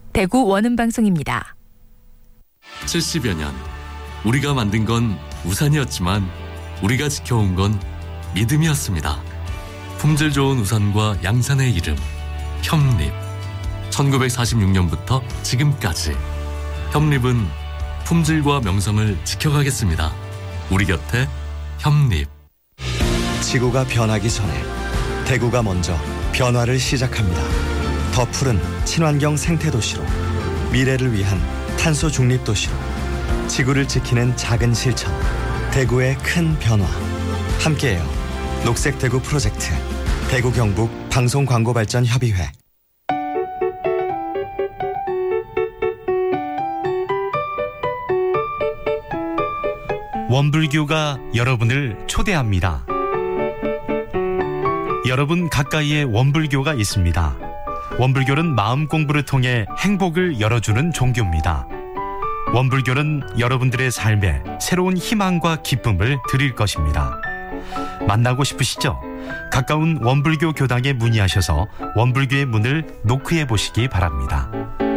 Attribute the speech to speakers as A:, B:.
A: 대구 원음방송입니다.
B: 70여 년 우리가 만든 건 우산이었지만 우리가 지켜온 건 믿음이었습니다. 품질 좋은 우산과 양산의 이름 협립. 1946년부터 지금까지 협립은 품질과 명성을 지켜가겠습니다. 우리 곁에 협립.
C: 지구가 변하기 전에 대구가 먼저 변화를 시작합니다. 더 푸른 친환경 생태도시로, 미래를 위한 탄소 중립 도시로, 지구를 지키는 작은 실천, 대구의 큰 변화. 함께해요. 녹색 대구 프로젝트, 대구 경북 방송광고발전협의회.
D: 원불교가 여러분을 초대합니다. 여러분 가까이에 원불교가 있습니다. 원불교는 마음 공부를 통해 행복을 열어주는 종교입니다. 원불교는 여러분들의 삶에 새로운 희망과 기쁨을 드릴 것입니다. 만나고 싶으시죠? 가까운 원불교 교당에 문의하셔서 원불교의 문을 노크해 보시기 바랍니다.